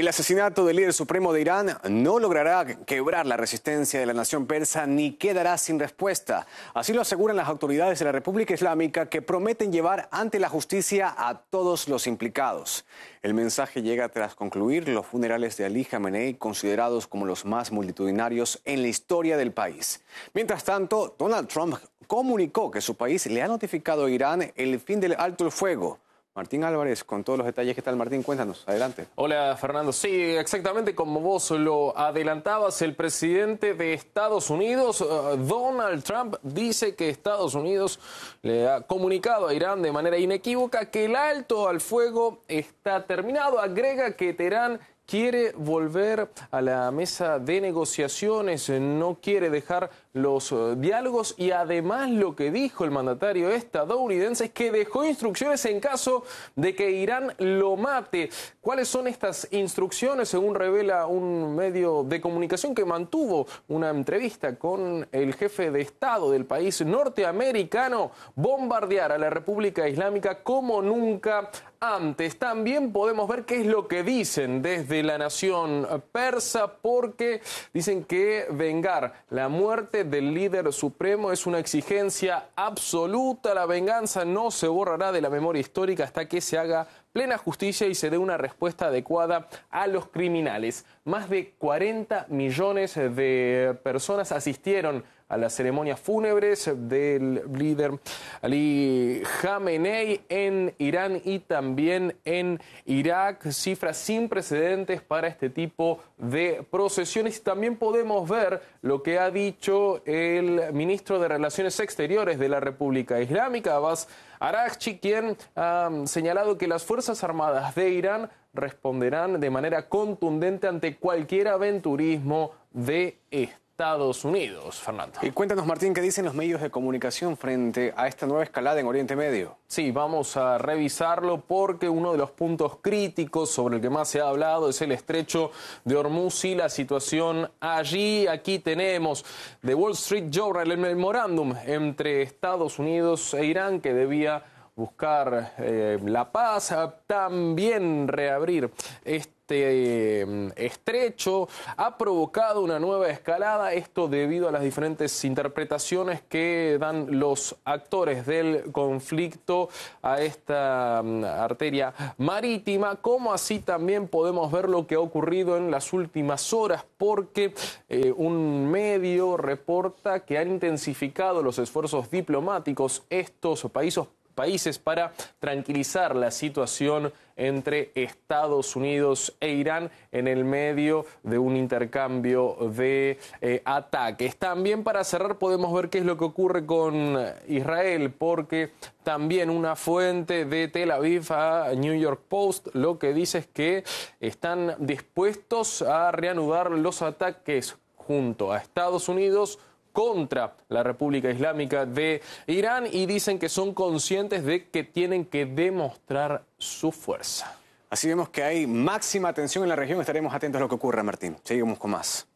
El asesinato del líder supremo de Irán no logrará quebrar la resistencia de la nación persa ni quedará sin respuesta. Así lo aseguran las autoridades de la República Islámica, que prometen llevar ante la justicia a todos los implicados. El mensaje llega tras concluir los funerales de Ali Khamenei, considerados como los más multitudinarios en la historia del país. Mientras tanto, Donald Trump comunicó que su país le ha notificado a Irán el fin del alto el fuego. Martín Álvarez, con todos los detalles. ¿Qué tal, Martín? Cuéntanos, adelante. Hola, Fernando. Sí, exactamente como vos lo adelantabas, el presidente de Estados Unidos, Donald Trump, dice que Estados Unidos le ha comunicado a Irán de manera inequívoca que el alto al fuego está terminado. Agrega que Teherán quiere volver a la mesa de negociaciones, no quiere dejar los diálogos, y además lo que dijo el mandatario estadounidense es que dejó instrucciones en caso de que Irán lo mate. ¿Cuáles son estas instrucciones? Según revela un medio de comunicación que mantuvo una entrevista con el jefe de Estado del país norteamericano, bombardear a la República Islámica como nunca antes. También podemos ver qué es lo que dicen desde la nación persa, porque dicen que vengar la muerte del líder supremo es una exigencia absoluta. La venganza no se borrará de la memoria histórica hasta que se haga plena justicia y se dé una respuesta adecuada a los criminales. Más de 40 millones de personas asistieron a las ceremonias fúnebres del líder Ali Khamenei en Irán y también en Irak. Cifras sin precedentes para este tipo de procesiones. También podemos ver lo que ha dicho el ministro de Relaciones Exteriores de la República Islámica, Abbas Araghchi, quien ha señalado que las Fuerzas Armadas de Irán responderán de manera contundente ante cualquier aventurismo de Estados Unidos. Fernando. Y cuéntanos, Martín, ¿qué dicen los medios de comunicación frente a esta nueva escalada en Oriente Medio? Sí, vamos a revisarlo porque uno de los puntos críticos sobre el que más se ha hablado es el estrecho de Hormuz y la situación allí. Aquí tenemos The Wall Street Journal, el memorándum entre Estados Unidos e Irán, que debía buscar la paz, también reabrir este estrecho, ha provocado una nueva escalada, esto debido a las diferentes interpretaciones que dan los actores del conflicto a esta arteria marítima, como así también podemos ver lo que ha ocurrido en las últimas horas, porque un medio reporta que han intensificado los esfuerzos diplomáticos estos países para tranquilizar la situación entre Estados Unidos e Irán en el medio de un intercambio de ataques. También, para cerrar, podemos ver qué es lo que ocurre con Israel, porque también una fuente de Tel Aviv a New York Post lo que dice es que están dispuestos a reanudar los ataques junto a Estados Unidos contra la República Islámica de Irán, y dicen que son conscientes de que tienen que demostrar su fuerza. Así vemos que hay máxima tensión en la región. Estaremos atentos a lo que ocurra, Martín. Seguimos con más.